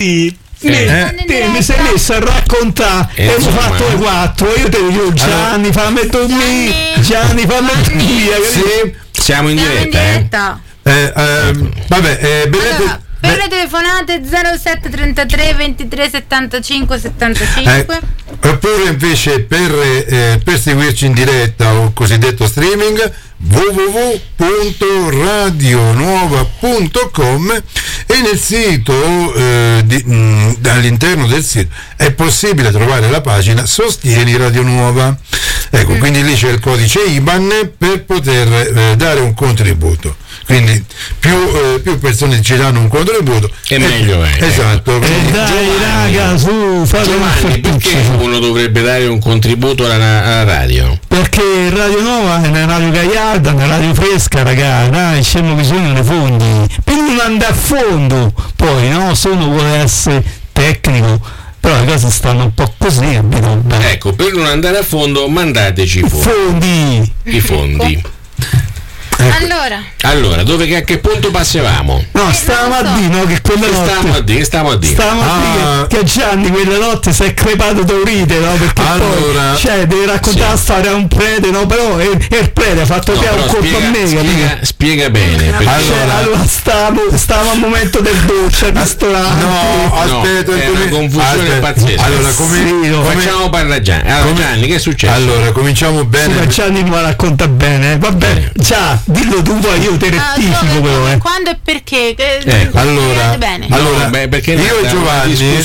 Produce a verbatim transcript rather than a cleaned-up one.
Sì. Eh, eh, te mi sei messo a raccontare eh, e hai insomma, fatto le quattro. Io te dico Gianni, allora, fammi dormire. Gianni, fammi dormire. Sì, siamo in Siamo diretta. in diretta. Eh. Eh, ehm, vabbè, eh, Bellette, Allora, per le telefonate zero sette trentatré ventitré settantacinque settantacinque. Eh, oppure invece per, eh, per seguirci in diretta o cosiddetto streaming w w w punto radionuova punto com e nel sito eh, di, mh, all'interno del sito è possibile trovare la pagina Sostieni Radio Nuova, ecco, mm. quindi lì c'è il codice I B A N per poter eh, dare un contributo, quindi più, eh, più persone ci danno un contributo e meglio è. Esatto. E eh, dai raga, su, fate Giovanni, perché uno dovrebbe dare un contributo alla, alla radio? Perché Radio Nuova è una radio gagliarda, una radio fresca, raga, dai, c'è bisogno dei fondi per non andare a fondo, poi no, se uno vuole essere tecnico, però le cose stanno un po' così, ecco, per non andare a fondo mandateci i fondi, fondi. i fondi. Ecco. Allora, allora, dove a che punto passavamo? No, stavamo so. a dire, no, che quella notte stavamo a dire, stavamo a dire. Stavamo ah. a dire che, che Gianni quella notte si è crepato d'aurite, no? Perché allora, poi, cioè, devi raccontare la sì. storia a un prete, no? Però è, è il prete ha fatto no, piano un colpo spiega, a me, spiega, spiega bene. Allora, allora, allora stavamo, stavamo al momento del doccia, al ristorante. No, aspetta, no, è una confusione aspetta. pazzesca. Allora, come, sì, no, come facciamo parlare Gianni. Allora, come, Gianni, che è successo? Allora, cominciamo bene. Sì, ma Gianni mi racconta bene, va bene. Già, dillo tu poi, io te rettifico, ah, però, eh. quando e perché? Ecco. Allora, bene. allora no, beh, perché io e Giovanni